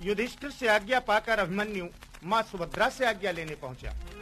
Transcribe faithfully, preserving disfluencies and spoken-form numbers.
युधिष्ठिर से आज्ञा पाकर अभिमन्यु माँ सुभद्रा से आज्ञा लेने पहुंचा।